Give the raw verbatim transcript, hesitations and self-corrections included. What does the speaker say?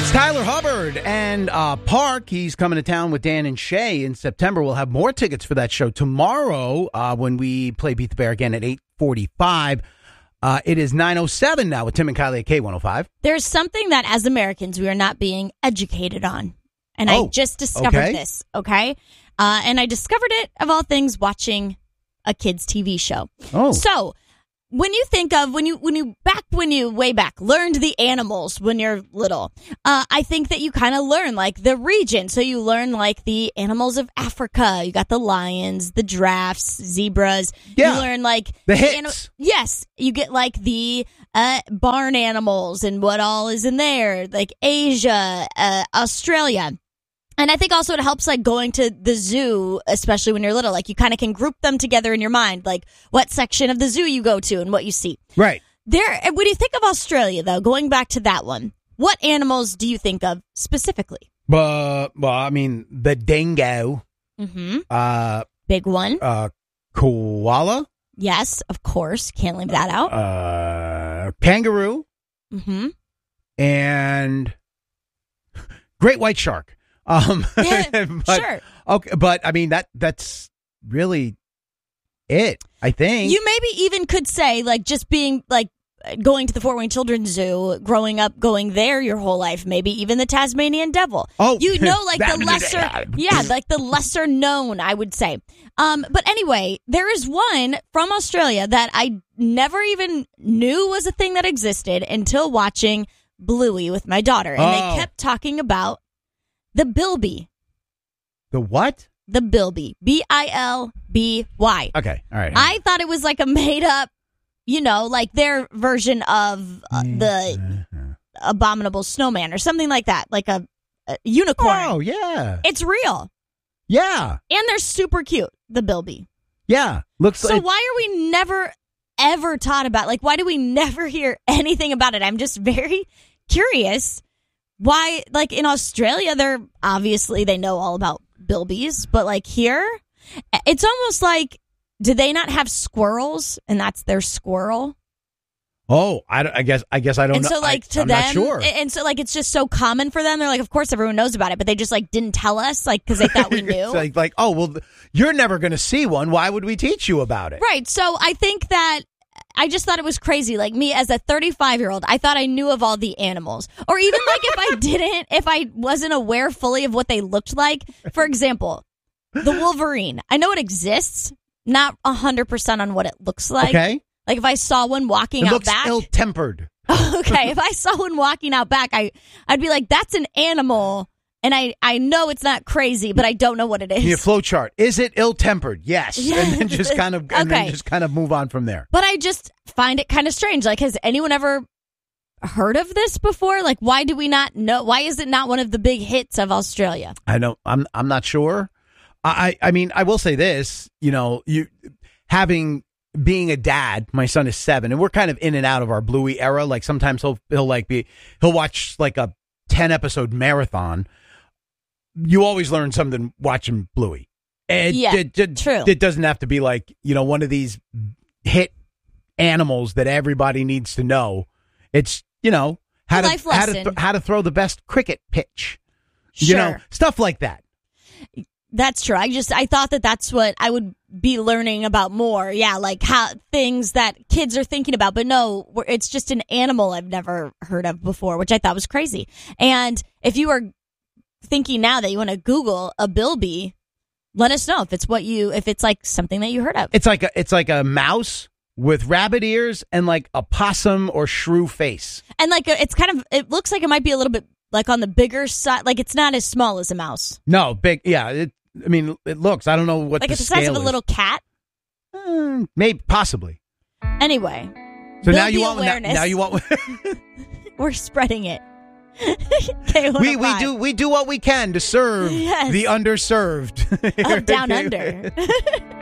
It's Tyler Hubbard and uh, Park. He's coming to town with Dan and Shay in September. We'll have more tickets for that show tomorrow uh, when we play Beat the Bear again at eight forty-five. Uh, it is nine oh seven now with Tim and Kylie at K one oh five. There's something that as Americans we are not being educated on. And oh, I just discovered okay. this, okay? Uh, and I discovered it, of all things, watching a kid's T V show. Oh. So, when you think of, when you, when you, back when you, way back, learned the animals when you're little, uh, I think that you kind of learn, like, the region. So you learn, like, the animals of Africa. You got the lions, the giraffes, zebras. Yeah. You learn, like... The the hits. Anim- yes. You get, like, the uh, barn animals and what all is in there. Like, Asia, uh, Australia. And I think also it helps, like, going to the zoo, especially when you're little. Like, you kind of can group them together in your mind, like, what section of the zoo you go to and what you see. Right. There. When you think of Australia, though, going back to that one, what animals do you think of specifically? But, well, I mean, the dingo. Mm-hmm. Uh, Big one. uh, koala. Yes, of course. Can't leave that out. Uh, kangaroo. Mm-hmm. And great white shark. Um, Yeah, but, sure. Okay, but I mean that that's really it. I think You maybe even could say, like, just being, like, going to the Fort Wayne Children's Zoo, growing up, going there your whole life, maybe even the Tasmanian devil. Oh, you know, like the lesser, yeah, like the lesser known, I would say. Um, but anyway, there is one from Australia that I never even knew was a thing that existed until watching Bluey with my daughter, and Oh. they kept talking about the bilby. The what? The bilby. B I L B Y. Okay, all right. I thought it was like a made up, you know, like their version of uh, the abominable snowman or something like that, like a, a unicorn. Oh yeah, It's real. yeah, And they're super cute, the bilby. yeah. Looks So like why are we never, ever taught about, like, why do we never hear anything about it? I'm just very curious why, like, in Australia, they're obviously, they know all about bilbies, but, like, here, it's almost like, do they not have squirrels and that's their squirrel? Oh, I, don't- I guess I guess I don't And know. so, like, I, to I'm them, not sure. and so, like, it's just so common for them. They're like, of course, everyone knows about it, but they just, like, didn't tell us, like, because they thought we knew. It's like, like, oh well, you're never going to see one. Why would we teach you about it? Right. So I think that I just thought it was crazy. Like, me as a thirty-five year old, I thought I knew of all the animals. Or even like if I didn't, if I wasn't aware fully of what they looked like. For example, the Wolverine. I know it exists, not one hundred percent on what it looks like. Okay. Like if I saw one walking It out looks back. ill-tempered. Okay. If I saw one walking out back, I, I'd be like, that's an animal. And I, I know it's not crazy, but I don't know what it is. Your flow chart. Is it ill-tempered? Yes. Yeah. And then just kind of and Okay. then just kind of move on from there. But I just find it kind of strange. Like, has anyone ever heard of this before? Like, why do we not know? Why is it not one of the big hits of Australia? I don't I'm I'm not sure. I I mean, I will say this, you know, you having being a dad, my son is seven, and we're kind of in and out of our Bluey era. Like sometimes he'll he'll like be he'll watch like a ten episode marathon. You always learn something watching Bluey. It, Yeah, it, it, true. It doesn't have to be like, you know, one of these hit animals that everybody needs to know. It's, you know, how A to life how to lesson. th- how to throw the best cricket pitch. You know, Sure. stuff like that. That's true. I just, I thought that that's what I would be learning about more. Yeah, like how things that kids are thinking about. But no, we're- it's just an animal I've never heard of before, which I thought was crazy. And if you are thinking now that you want to Google a bilby, let us know if it's what you, if it's like something that you heard of. It's like a it's like a mouse with rabbit ears and like a possum or shrew face. And like, it's kind of, it looks like it might be a little bit like on the bigger side. Like it's not as small as a mouse. No, big. Yeah, it, I mean, it looks. I don't know what Like the it's the size scale of a is. little cat. Uh, maybe possibly. Anyway. So now Bilby you want now, awareness. now you want. We're spreading it. K one oh five. we we do we do what we can to serve Yes. the underserved. Up, down, under.